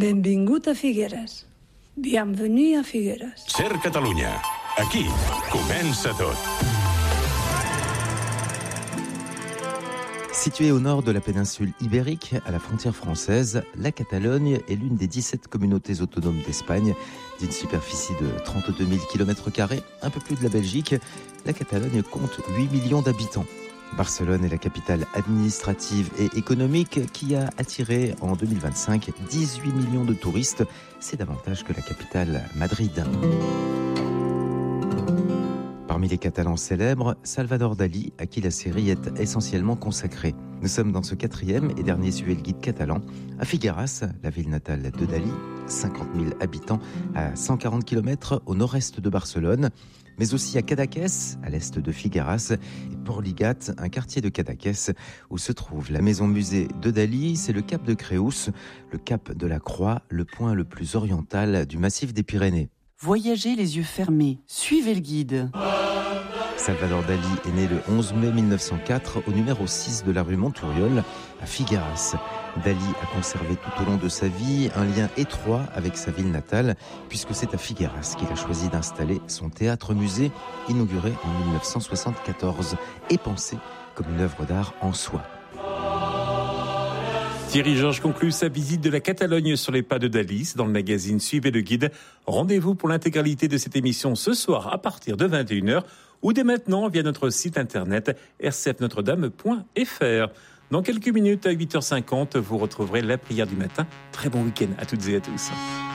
Benvingut a Figueres. Bienvenue à Figueres. Ser Catalunya. Aquí comença tot. Située au nord de la péninsule ibérique, à la frontière française, la Catalogne est l'une des 17 communautés autonomes d'Espagne. D'une superficie de 32 000 km², un peu plus de la Belgique, la Catalogne compte 8 millions d'habitants. Barcelone est la capitale administrative et économique qui a attiré en 2025 18 millions de touristes. C'est davantage que la capitale Madrid. Parmi les Catalans célèbres, Salvador Dalí, à qui la série est essentiellement consacrée. Nous sommes dans ce 4e et dernier Suivez le guide catalan, à Figueras, la ville natale de Dalí, 50 000 habitants à 140 km au nord-est de Barcelone, mais aussi à Cadaqués, à l'est de Figueras, et Porligat, un quartier de Cadaqués, où se trouve la maison-musée de Dalí. C'est le cap de Creus, le cap de la Croix, le point le plus oriental du massif des Pyrénées. Voyagez les yeux fermés, suivez le guide. Salvador Dalí est né le 11 mai 1904 au numéro 6 de la rue Montouriol, à Figueras. Dalí a conservé tout au long de sa vie un lien étroit avec sa ville natale, puisque c'est à Figueras qu'il a choisi d'installer son théâtre-musée, inauguré en 1974 et pensé comme une œuvre d'art en soi. Thierry Georges conclut sa visite de la Catalogne sur les pas de Dalí dans le magazine Suivez le guide. Rendez-vous pour l'intégralité de cette émission ce soir à partir de 21h ou dès maintenant via notre site internet rcfnotredame.fr. Dans quelques minutes à 8h50, vous retrouverez la prière du matin. Très bon week-end à toutes et à tous.